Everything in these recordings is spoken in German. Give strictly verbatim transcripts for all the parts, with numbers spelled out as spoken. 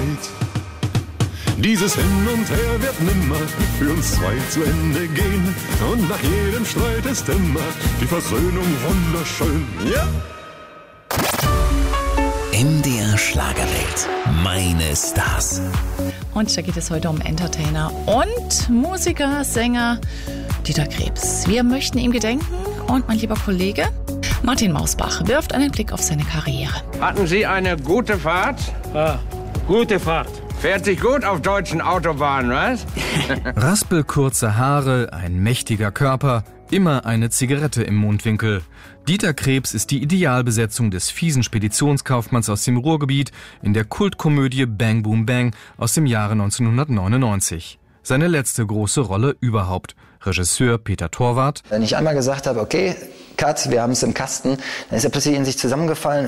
Schlagwelt. Dieses Hin und Her wird nimmer für uns zwei zu Ende gehen. Und nach jedem Streit ist immer die Versöhnung wunderschön. Ja! M D R Schlagerwelt. Meine Stars. Und da geht es heute um Entertainer und Musiker, Sänger Dieter Krebs. Wir möchten ihm gedenken und mein lieber Kollege Martin Mausbach wirft einen Blick auf seine Karriere. Hatten Sie eine gute Fahrt? Ah, gute Fahrt. Fährt sich gut auf deutschen Autobahnen, was? Raspelkurze Haare, ein mächtiger Körper, immer eine Zigarette im Mundwinkel. Dieter Krebs ist die Idealbesetzung des fiesen Speditionskaufmanns aus dem Ruhrgebiet in der Kultkomödie Bang Boom Bang aus dem Jahre neunzehnhundertneunundneunzig. Seine letzte große Rolle überhaupt. Regisseur Peter Torwart. Wenn ich einmal gesagt habe, okay, Cut, wir haben es im Kasten, dann ist er plötzlich in sich zusammengefallen.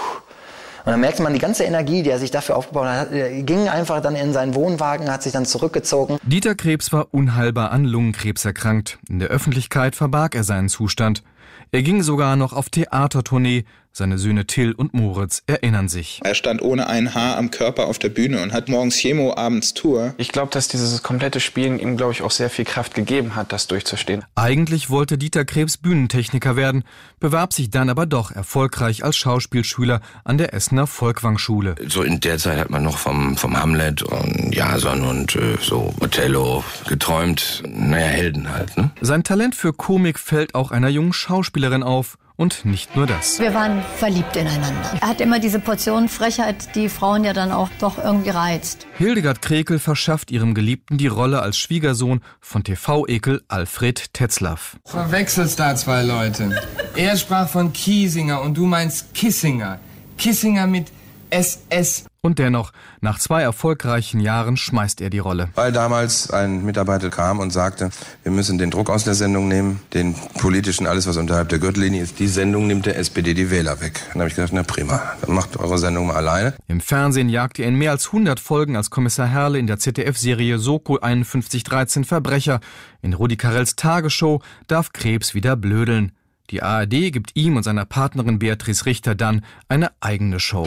Und dann merkt man, die ganze Energie, die er sich dafür aufgebaut hat, ging einfach dann in seinen Wohnwagen, hat sich dann zurückgezogen. Dieter Krebs war unheilbar an Lungenkrebs erkrankt. In der Öffentlichkeit verbarg er seinen Zustand. Er ging sogar noch auf Theatertournee. Seine Söhne Till und Moritz erinnern sich. Er stand ohne ein Haar am Körper auf der Bühne und hat morgens Chemo, abends Tour. Ich glaube, dass dieses komplette Spielen ihm, glaube ich, auch sehr viel Kraft gegeben hat, das durchzustehen. Eigentlich wollte Dieter Krebs Bühnentechniker werden, bewarb sich dann aber doch erfolgreich als Schauspielschüler an der Essener Volkwang-Schule. So in der Zeit hat man noch vom, vom Hamlet und Jason und äh, so Othello geträumt. Naja, Helden halt, ne? Sein Talent für Komik fällt auch einer jungen Schauspielerin auf. Und nicht nur das. Wir waren verliebt ineinander. Er hat immer diese Portion Frechheit, die Frauen ja dann auch doch irgendwie reizt. Hildegard Krekel verschafft ihrem Geliebten die Rolle als Schwiegersohn von T V-Ekel Alfred Tetzlaff. Verwechselst da zwei Leute. Er sprach von Kiesinger und du meinst Kissinger. Kissinger mit S S. Und dennoch, nach zwei erfolgreichen Jahren schmeißt er die Rolle. Weil damals ein Mitarbeiter kam und sagte, wir müssen den Druck aus der Sendung nehmen, den politischen, alles was unterhalb der Gürtellinie ist. Die Sendung nimmt der S P D die Wähler weg. Dann habe ich gedacht, na prima, dann macht eure Sendung mal alleine. Im Fernsehen jagt er in mehr als hundert Folgen als Kommissar Herle in der Z D F-Serie Soko einundfünfzig dreizehn Verbrecher. In Rudi Carrells Tagesshow darf Krebs wieder blödeln. Die A R D gibt ihm und seiner Partnerin Beatrice Richter dann eine eigene Show.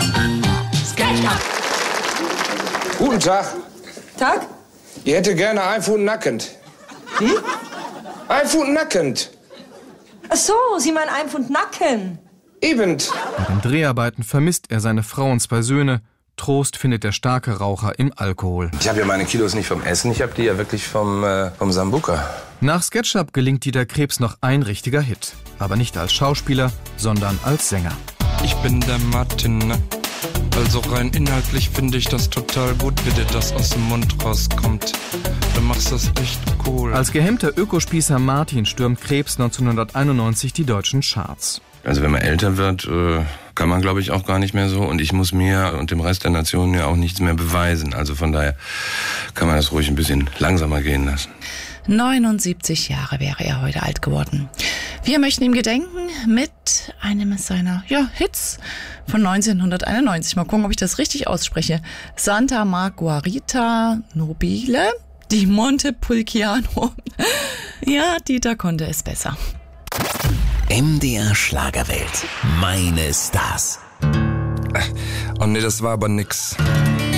Guten Tag. Tag? Ich hätte gerne ein Pfund nackend. Wie? Ein Pfund nackend. Ach so, Sie meinen ein Pfund Nacken. Eben. Bei den Dreharbeiten vermisst er seine Frau und zwei Söhne. Trost findet der starke Raucher im Alkohol. Ich habe ja meine Kilos nicht vom Essen, ich habe die ja wirklich vom, äh, vom Sambuca. Nach SketchUp gelingt Dieter Krebs noch ein richtiger Hit. Aber nicht als Schauspieler, sondern als Sänger. Ich bin der Martin, ne? Also rein inhaltlich finde ich das total gut, wie dir das aus dem Mund rauskommt. Du machst das echt cool. Als gehemmter Ökospießer Martin stürmt Krebs neunzehnhunderteinundneunzig die deutschen Charts. Also wenn man älter wird, kann man glaube ich auch gar nicht mehr so. Und ich muss mir und dem Rest der Nation ja auch nichts mehr beweisen. Also von daher kann man das ruhig ein bisschen langsamer gehen lassen. neunundsiebzig Jahre wäre er heute alt geworden. Wir möchten ihm gedenken mit einem seiner ja, Hits von neunzehnhunderteinundneunzig. Mal gucken, ob ich das richtig ausspreche. Santa Margherita Nobile di Montepulciano. Ja, Dieter konnte es besser. M D R Schlagerwelt. Meine Stars. Oh nee, das war aber nix.